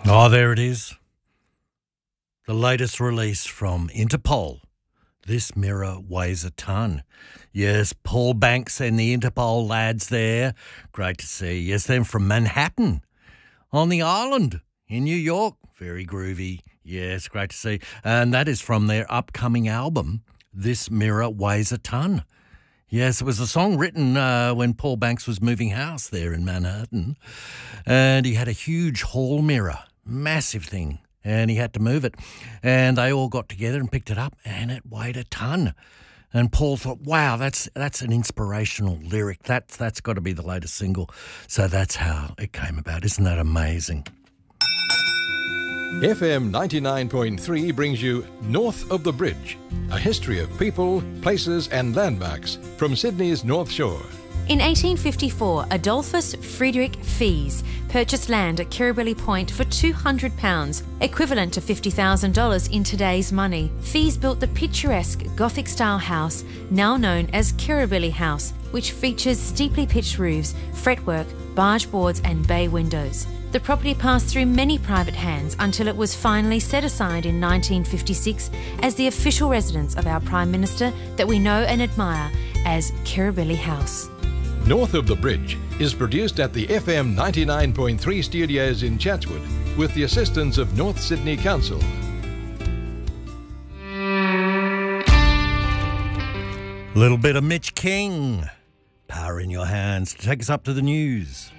Oh, there it is. The latest release from Interpol. This mirror weighs a ton. Yes, Paul Banks and the Interpol lads there. Great to see. Yes, them from Manhattan on the island in New York. Very groovy. Yes, great to see. And that is from their upcoming album, This Mirror Weighs a Ton. Yes, it was a song written when Paul Banks was moving house there in Manhattan. And he had a huge hall mirror, massive thing, and he had to move it. And they all got together and picked it up, and it weighed a ton. And Paul thought, wow, that's an inspirational lyric. That's got to be the latest single. So that's how it came about. Isn't that amazing? FM 99.3 brings you North of the Bridge, a history of people, places and landmarks from Sydney's North Shore. In 1854, Adolphus Friedrich Fies purchased land at Kirribilli Point for £200, equivalent to $50,000 in today's money. Fies built the picturesque Gothic-style house, now known as Kirribilli House, which features steeply pitched roofs, fretwork, barge boards and bay windows. The property passed through many private hands until it was finally set aside in 1956 as the official residence of our Prime Minister that we know and admire as Kirribilli House. North of the Bridge is produced at the FM 99.3 studios in Chatswood with the assistance of North Sydney Council. Little bit of Mitch King. Power in your hands to take us up to the news.